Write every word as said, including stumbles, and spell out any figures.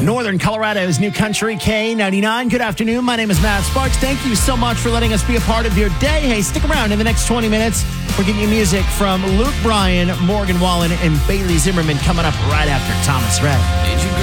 Northern Colorado's New Country K ninety-nine. Good afternoon. My name is Matt Sparks. Thank you so much for letting us be a part of your day. Hey, stick around in the next twenty minutes. We're getting you music from Luke Bryan, Morgan Wallen, and Bailey Zimmerman coming up right after Thomas Rhett.